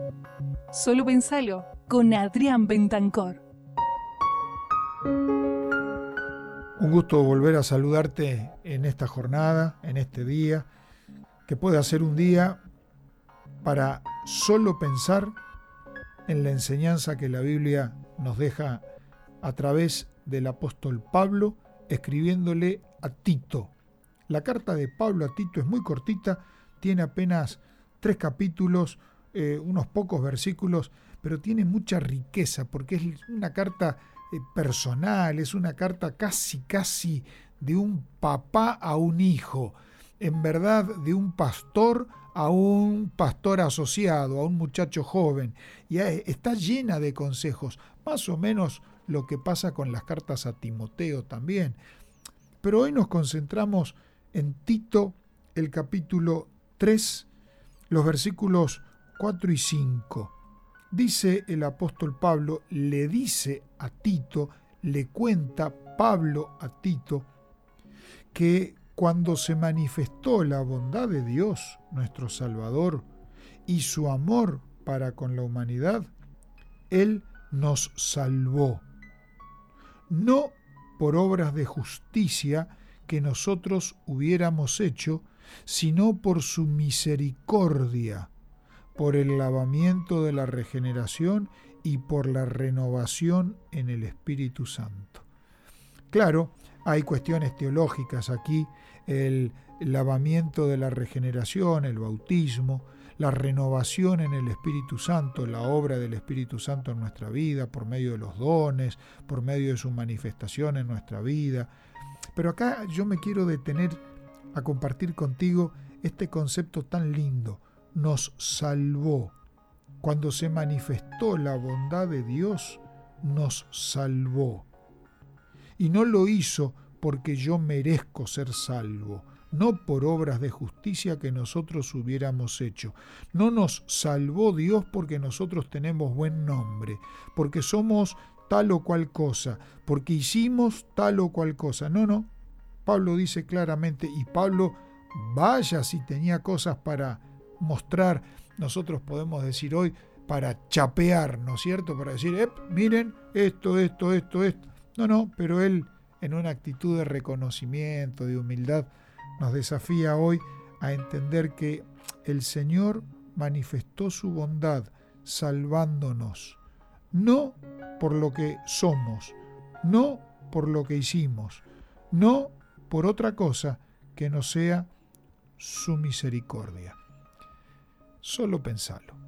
Solo pensalo, con Adrián Bentancor. Un gusto volver a saludarte en esta jornada, en este día, que pueda ser un día para solo pensar en la enseñanza que la Biblia nos deja a través del apóstol Pablo, escribiéndole a Tito. La carta de Pablo a Tito es muy cortita, tiene apenas 3 capítulos, unos pocos versículos, pero tiene mucha riqueza porque es una carta personal, es una carta casi de un papá a un hijo, en verdad de un pastor a un pastor asociado, a un muchacho joven, y está llena de consejos, más o menos lo que pasa con las cartas a Timoteo también. Pero hoy nos concentramos en Tito, el capítulo 3, los versículos 4 y 5. Dice el apóstol Pablo, le dice a Tito, le cuenta Pablo a Tito, que cuando se manifestó la bondad de Dios, nuestro Salvador, y su amor para con la humanidad, Él nos salvó, no por obras de justicia que nosotros hubiéramos hecho, sino por su misericordia, por el lavamiento de la regeneración y por la renovación en el Espíritu Santo. Claro, hay cuestiones teológicas aquí, el lavamiento de la regeneración, el bautismo, la renovación en el Espíritu Santo, la obra del Espíritu Santo en nuestra vida, por medio de los dones, por medio de su manifestación en nuestra vida. Pero acá yo me quiero detener a compartir contigo este concepto tan lindo. Nos salvó. Cuando se manifestó la bondad de Dios, nos salvó. Y no lo hizo porque yo merezco ser salvo, no por obras de justicia que nosotros hubiéramos hecho. No nos salvó Dios porque nosotros tenemos buen nombre, porque somos tal o cual cosa, porque hicimos tal o cual cosa. No. Pablo dice claramente, y Pablo, vaya si tenía cosas para mostrar, nosotros podemos decir hoy, para chapear, ¿no es cierto? Para decir, miren, esto. No, pero él, en una actitud de reconocimiento, de humildad, nos desafía hoy a entender que el Señor manifestó su bondad salvándonos, no por lo que somos, no por lo que hicimos, no por otra cosa que no sea su misericordia. Solo pensalo.